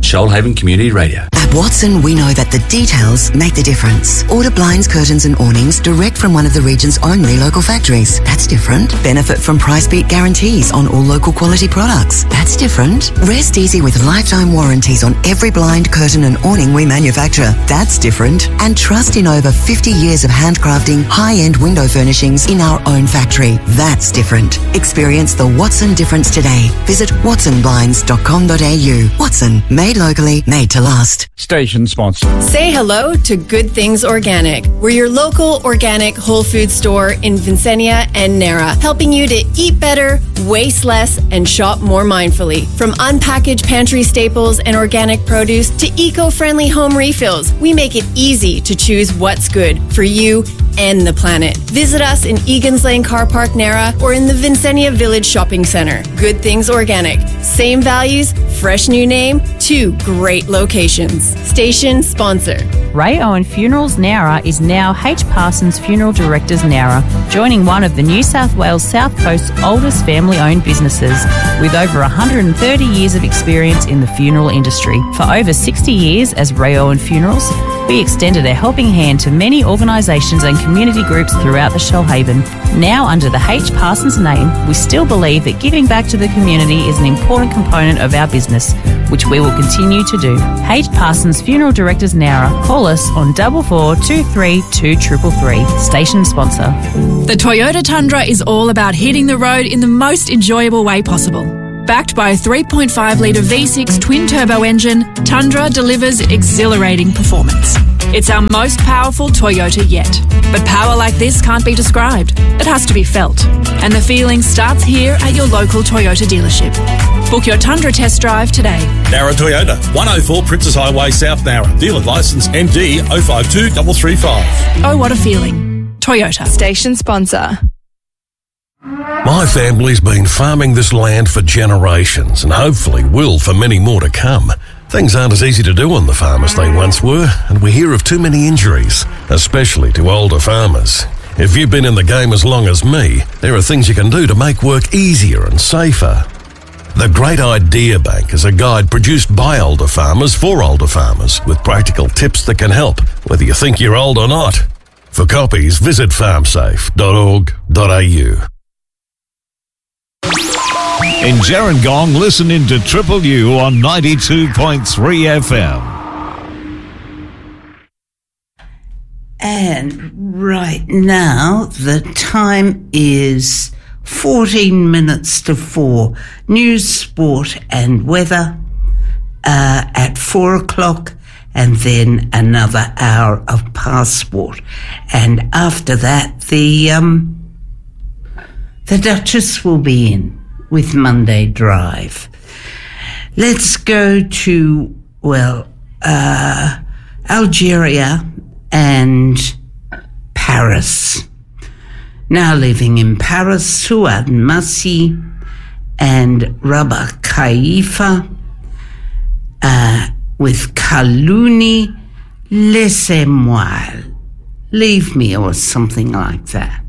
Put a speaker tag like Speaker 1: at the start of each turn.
Speaker 1: Shoalhaven Community Radio.
Speaker 2: At Watson, we know that the details make the difference. Order blinds, curtains and awnings direct from one of the region's only local factories. That's different. Benefit from price beat guarantees on all local quality products. That's different. Rest easy with lifetime warranties on every blind, curtain and awning we manufacture. That's different. And trust in over 50 years of handcrafting high-end window furnishings in our own factory. That's different. Experience the Watson difference today. Visit watsonblinds.com.au. Watson, made locally, made to last.
Speaker 3: Station sponsor.
Speaker 4: Say hello to Good Things Organic. We're your local organic whole food store in Vincennia and Nara, helping you to eat better, waste less, and shop more mindfully. From unpackaged pantry staples and organic produce to eco-friendly home refills, we make it easy to choose what's good for you and the planet. Visit us in Egan's Lane Car Park, Nara, or in the Vincennia Village Shopping Centre. Good Things Organic. Same values, fresh new name, 2 great locations. Station sponsor.
Speaker 5: Ray Owen Funerals Nowra is now H. Parsons Funeral Directors Nowra, joining one of the New South Wales South Coast's oldest family-owned businesses, with over 130 years of experience in the funeral industry. For over 60 years as Ray Owen Funerals, we extended a helping hand to many organisations and community groups throughout the Shoalhaven. Now under the H. Parsons name, we still believe that giving back to the community is an important component of our business, which we will continue to do. H. Parsons Funeral Directors Nowra. Call us on 44 23 2333. Station sponsor.
Speaker 6: The Toyota Tundra is all about hitting the road in the most enjoyable way possible. Backed by a 3.5-litre V6 twin-turbo engine, Tundra delivers exhilarating performance. It's our most powerful Toyota yet. But power like this can't be described. It has to be felt. And the feeling starts here at your local Toyota dealership. Book your Tundra test drive today.
Speaker 7: Nowra Toyota, 104 Princess Highway, South Nowra. Dealer licence MD 052335.
Speaker 6: Oh, what a feeling. Toyota.
Speaker 8: Station sponsor.
Speaker 9: My family's been farming this land for generations and hopefully will for many more to come. Things aren't as easy to do on the farm as they once were, and we hear of too many injuries, especially to older farmers. If you've been in the game as long as me, there are things you can do to make work easier and safer. The Great Idea Bank is a guide produced by older farmers for older farmers with practical tips that can help, whether you think you're old or not. For copies, visit farmsafe.org.au.
Speaker 3: In Gerringong, listen into Triple U on 92.3 FM.
Speaker 10: And right now, the time is 14 minutes to 4. News, sport and weather at 4 o'clock, and then another hour of passport. And after that, the Duchess will be in with Monday Drive. Let's go to, Algeria and Paris. Now living in Paris, Suad Massi and Rabah Khalifa with Kalouni, Laissez-moi, leave me, or something like that.